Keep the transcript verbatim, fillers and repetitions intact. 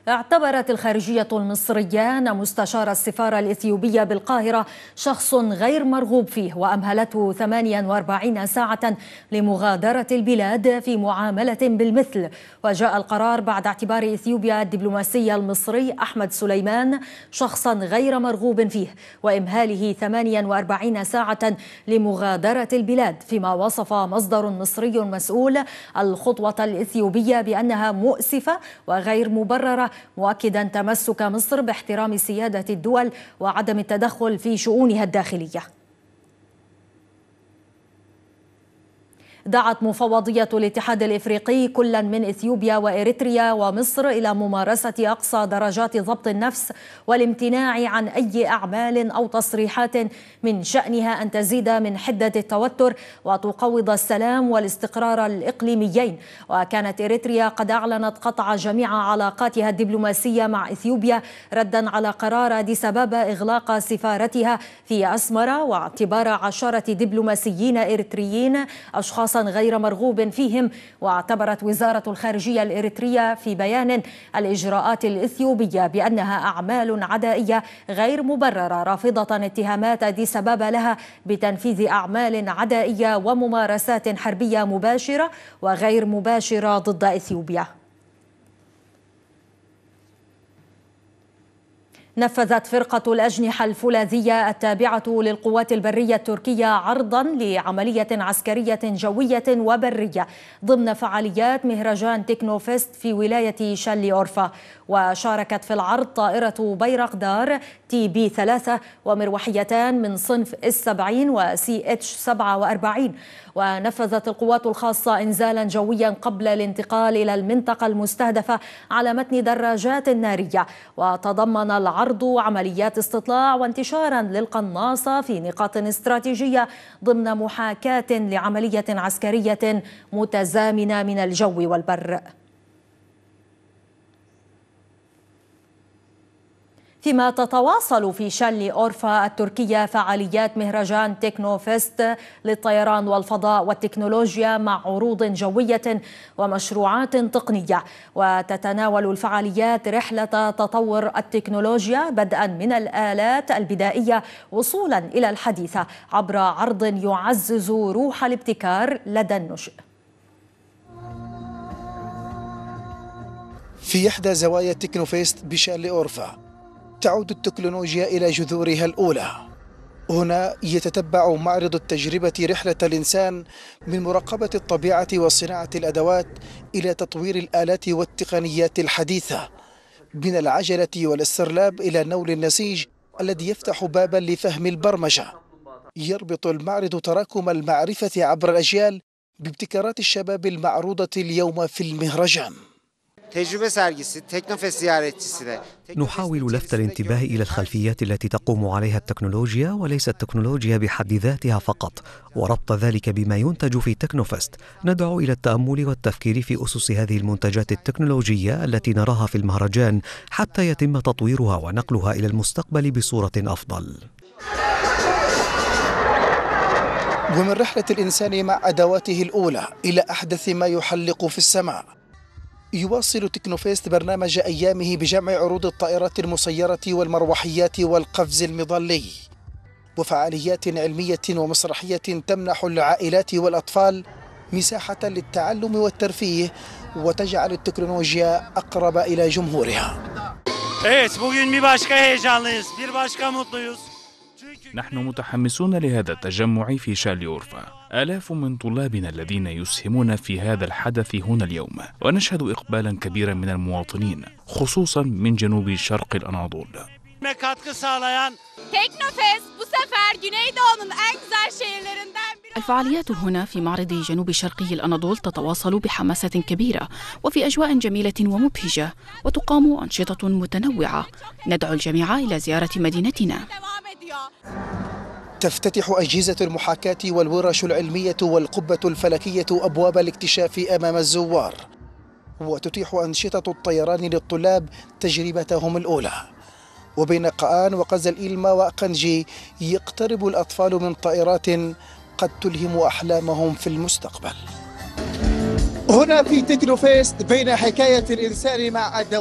اعتبرت الخارجية المصرية أن مستشار السفارة الإثيوبية بالقاهرة شخص غير مرغوب فيه، وأمهلته ثمانية وأربعين ساعة لمغادرة البلاد في معاملة بالمثل. وجاء القرار بعد اعتبار إثيوبيا الدبلوماسي المصري أحمد سليمان شخصا غير مرغوب فيه، وإمهاله ثمانية وأربعين ساعة لمغادرة البلاد، فيما وصف مصدر مصري مسؤول الخطوة الإثيوبية بأنها مؤسفة وغير مبررة، مؤكدا تمسك مصر باحترام سيادة الدول وعدم التدخل في شؤونها الداخلية. دعت مفوضية الاتحاد الإفريقي كلا من إثيوبيا وإريتريا ومصر إلى ممارسة أقصى درجات ضبط النفس والامتناع عن أي أعمال أو تصريحات من شأنها أن تزيد من حدة التوتر وتقوض السلام والاستقرار الإقليميين. وكانت إريتريا قد أعلنت قطع جميع علاقاتها الدبلوماسية مع إثيوبيا ردا على قرار أديس أبابا إغلاق سفارتها في أسمرة، واعتبار عشرة دبلوماسيين إريتريين أشخاص غير مرغوب فيهم. واعتبرت وزارة الخارجية الإريترية في بيان الإجراءات الإثيوبية بأنها أعمال عدائية غير مبررة، رافضة اتهامات أديس أبابا لها بتنفيذ أعمال عدائية وممارسات حربية مباشرة وغير مباشرة ضد إثيوبيا. نفذت فرقة الأجنحة الفولاذية التابعة للقوات البرية التركية عرضا لعملية عسكرية جوية وبرية ضمن فعاليات مهرجان تكنوفيست في ولاية شلي أورفا. وشاركت في العرض طائرة بيرقدار تي بي ثلاثة ومروحيتان من صنف اس سبعين وسي اتش سبعة وأربعين. ونفذت القوات الخاصة إنزالا جويا قبل الانتقال إلى المنطقة المستهدفة على متن دراجات نارية. وتضمن العرض عمليات استطلاع وانتشارا للقناصة في نقاط استراتيجية ضمن محاكاة لعملية عسكرية متزامنة من الجو والبر. فيما تتواصل في شلي أورفا التركية فعاليات مهرجان تكنوفيست للطيران والفضاء والتكنولوجيا مع عروض جوية ومشروعات تقنية. وتتناول الفعاليات رحلة تطور التكنولوجيا بدءا من الآلات البدائية وصولا إلى الحديثة عبر عرض يعزز روح الابتكار لدى النشء. في إحدى زوايا تكنوفيست بشلي أورفا تعود التكنولوجيا إلى جذورها الأولى. هنا يتتبع معرض التجربة رحلة الإنسان من مراقبة الطبيعة وصناعة الأدوات إلى تطوير الآلات والتقنيات الحديثة، من العجلة والاسترلاب إلى نول النسيج الذي يفتح بابا لفهم البرمجة. يربط المعرض تراكم المعرفة عبر الأجيال بابتكارات الشباب المعروضة اليوم في المهرجان. نحاول لفت الانتباه إلى الخلفيات التي تقوم عليها التكنولوجيا وليس التكنولوجيا بحد ذاتها فقط، وربط ذلك بما ينتج في تكنوفيست. ندعو إلى التأمل والتفكير في أسس هذه المنتجات التكنولوجية التي نراها في المهرجان حتى يتم تطويرها ونقلها إلى المستقبل بصورة أفضل. ومن رحلة الإنسان مع أدواته الأولى إلى أحدث ما يحلق في السماء، يواصل تكنوفيست برنامج أيامه بجمع عروض الطائرات المسيرة والمروحيات والقفز المظلي، وفعاليات علمية ومسرحية تمنح العائلات والأطفال مساحة للتعلم والترفيه وتجعل التكنولوجيا أقرب إلى جمهورها. نحن متحمسون لهذا التجمع في شالي أورفا. آلاف من طلابنا الذين يسهمون في هذا الحدث هنا اليوم، ونشهد إقبالا كبيرا من المواطنين خصوصا من جنوب شرق الأناضول. الفعاليات هنا في معرض جنوب شرقي الأناضول تتواصل بحماسة كبيرة وفي أجواء جميلة ومبهجة، وتقام أنشطة متنوعة. ندعو الجميع إلى زيارة مدينتنا. تفتتح أجهزة المحاكاة والورش العلمية والقبة الفلكية أبواب الاكتشاف أمام الزوار، وتتيح أنشطة الطيران للطلاب تجربتهم الأولى. وبين قآن وقزل إلما وأقنجي يقترب الأطفال من طائرات قد تلهم أحلامهم في المستقبل. هنا في تكنوفيست بين حكاية الإنسان مع